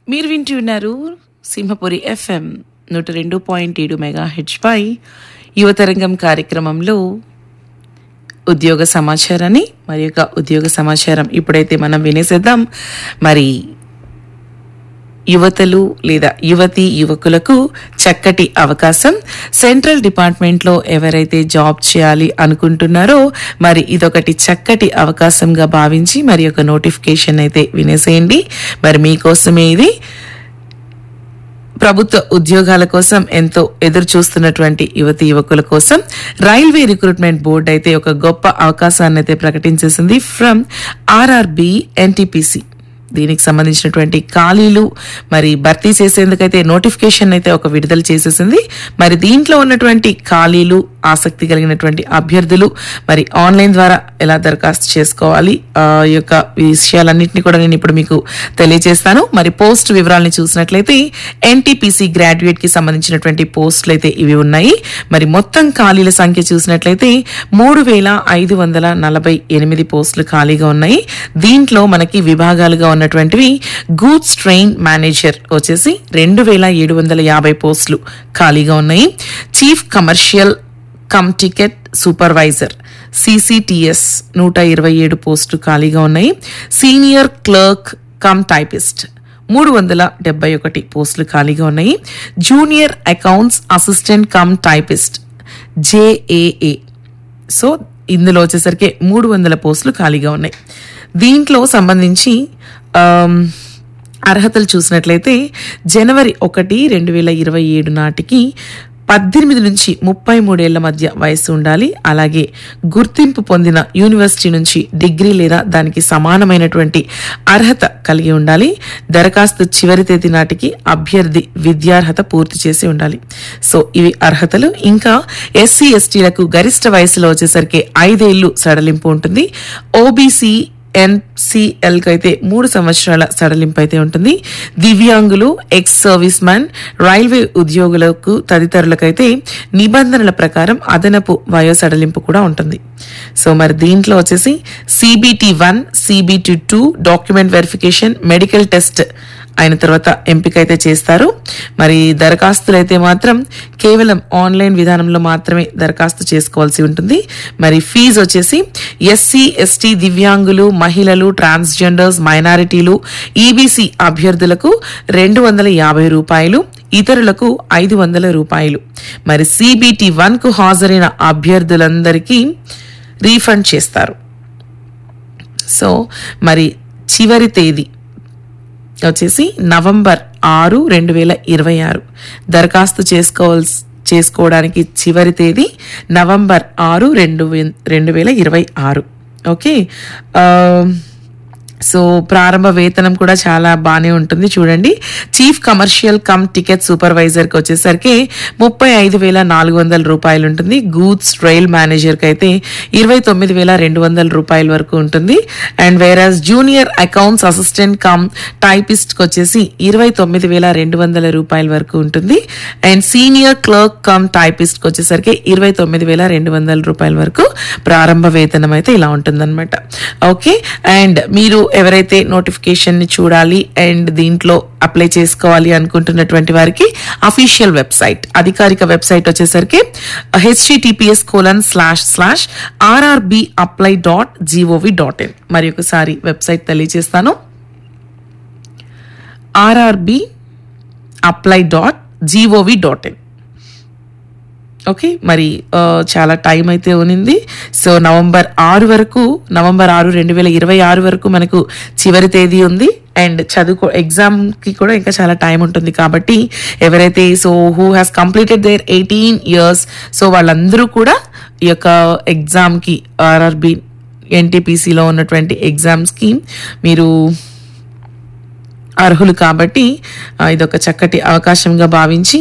మీరు వింటున్నారు Simhapuri FM 102.7 megahertz పై యువతరంగం కార్యక్రమంలో ఉద్యోగ సమాచారాన్ని మరి యొక్క ఉద్యోగ సమాచారం ఇప్పుడైతే మనం వినేసేద్దాం. మరి యువతలు లేదా యువకులకు చక్కటి అవకాశం. సెంట్రల్ డిపార్ట్మెంట్లో ఎవరైతే జాబ్ చేయాలి అనుకుంటున్నారో మరి ఇదొకటి చక్కటి అవకాశంగా భావించి మరి ఒక నోటిఫికేషన్ అయితే వినేసేయండి. మరి మీకోసమే ఇది. ప్రభుత్వ ఉద్యోగాల కోసం ఎంతో ఎదురు చూస్తున్నటువంటి యువకుల కోసం రైల్వే రిక్రూట్మెంట్ బోర్డు అయితే ఒక గొప్ప అవకాశాన్ని అయితే ప్రకటించేసింది. ఫ్రమ్ ఆర్ఆర్బి ఎన్టీపీసీ దీనికి సంబంధించినటువంటి ఖాళీలు మరి భర్తీ చేసేందుకైతే నోటిఫికేషన్ అయితే ఒక విడుదల చేసేసింది. మరి దీంట్లో ఉన్నటువంటి ఖాళీలు, ఆసక్తి కలిగినటువంటి అభ్యర్థులు మరి ఆన్లైన్ ద్వారా ఎలా దరఖాస్తు చేసుకోవాలి ఈ యొక్క విషయాలన్నింటినీ కూడా నేను ఇప్పుడు మీకు తెలియజేస్తాను. మరి పోస్ట్ వివరాలని చూసినట్లయితే ఎన్టీపీసీ గ్రాడ్యుయేట్ కి సంబంధించినటువంటి పోస్టులు అయితే ఇవి ఉన్నాయి. మరి మొత్తం ఖాళీల సంఖ్య చూసినట్లయితే 3548 పోస్టులు ఖాళీగా ఉన్నాయి. దీంట్లో మనకి విభాగాలుగా ఉన్నటువంటివి గూడ్స్ ట్రైన్ మేనేజర్ వచ్చేసి 2750 పోస్టులు ఖాళీగా ఉన్నాయి. Chief commercial come ticket supervisor CCTS 127 పోస్టులు ఖాళీగా ఉన్నాయి. సీనియర్ క్లర్క్ కమ్ టైపిస్ట్ 371 పోస్టులు ఖాళీగా ఉన్నాయి. Junior accounts assistant cum typist JAA so ఇందులో వచ్చేసరికి 300 పోస్టులు ఖాళీగా ఉన్నాయి. దీంట్లో సంబంధించి అర్హతలు చూసినట్లయితే జనవరి 1, 2027 నాటికి 18 నుంచి 33 ఏళ్ల మధ్య వయసు ఉండాలి. అలాగే గుర్తింపు పొందిన యూనివర్సిటీ నుంచి డిగ్రీ లేదా దానికి సమానమైనటువంటి అర్హత కలిగి ఉండాలి. దరఖాస్తు చివరి తేదీ నాటికి అభ్యర్థి విద్యార్హత పూర్తి చేసి ఉండాలి. సో ఇవి అర్హతలు. ఇంకా SC STలకు గరిష్ట వయసులో వచ్చేసరికి 5 ఏళ్లు సడలింపు ఉంటుంది. OBC NCL కు అయితే 3 సంవత్సరాల సడలింపు అయితే ఉంటుంది. దివ్యాంగులు, ఎక్స్ సర్వీస్ మ్యాన్, రైల్వే ఉద్యోగులకు తదితరులకైతే నిబంధనల ప్రకారం అదనపు వయో సడలింపు కూడా ఉంటుంది. సో మరి దీంట్లో వచ్చేసి CBT1, CBT2 document verification, medical test అయిన తర్వాత ఎంపిక అయితే చేస్తారు. మరి దరఖాస్తులు అయితే మాత్రం కేవలం ఆన్లైన్ విధానంలో మాత్రమే దరఖాస్తు చేసుకోవాల్సి ఉంటుంది. మరి ఫీజు వచ్చేసి SC ST దివ్యాంగులు, మహిళలు, ట్రాన్స్జెండర్స్, మైనారిటీలు, EBC అభ్యర్థులకు 250 రూపాయలు, ఇతరులకు 500 రూపాయలు. మరి CBT1 కు హాజరైన అభ్యర్థులందరికీ రీఫండ్ చేస్తారు. సో మరి చివరి తేదీ వచ్చేసి నవంబర్ 6, 2026. దరఖాస్తు చేసుకోవడానికి చివరి తేదీ నవంబర్ 6, 2026. ఓకే. సో ప్రారంభ వేతనం కూడా చాలా బాగానే ఉంటుంది. చూడండి, chief commercial come ticket supervisor కి వచ్చేసరికి 35,400 రూపాయలు ఉంటుంది. గూడ్స్ రైల్ మేనేజర్ కి అయితే 29,200 రూపాయల వరకు ఉంటుంది. And వేరాజ్ junior accounts assistant cum typist కి వచ్చేసి 29,200 రూపాయల వరకు ఉంటుంది. And senior clerk cum typist కి వచ్చేసరికి 29,200 రూపాయల వరకు ప్రారంభ వేతనం అయితే ఇలా ఉంటుందన్నమాట. ఓకే. అండ్ మీరు ఎవరైతే నోటిఫికేషన్ ని చూడాలి అండ్ దీంట్లో అప్లై చేసుకోవాలి అనుకుంటున్నటువంటి వారికి అఫీషియల్ వెబ్సైట్, అధికారిక వెబ్సైట్ వచ్చేసరికి https://rrbapply.gov.in. మరి ఒకసారి వెబ్సైట్ తెలియజేస్తాను. rrbapply.gov.in. ఓకే. మరి చాలా టైం అయితే ఉంది. సో నవంబర్ 6, 2026 వరకు మనకు చివరి తేదీ ఉంది. అండ్ ఎగ్జామ్ కి కూడా ఇంకా చాలా టైం ఉంటుంది. కాబట్టి ఎవరైతే who has completed there 18 years so వాళ్ళందరూ కూడా ఈ యొక్క ఎగ్జామ్ కి RRB NTPCలో ఉన్నటువంటి ఎగ్జామ్స్ కి మీరు అర్హులు. కాబట్టి ఇదొక చక్కటి అవకాశంగా భావించి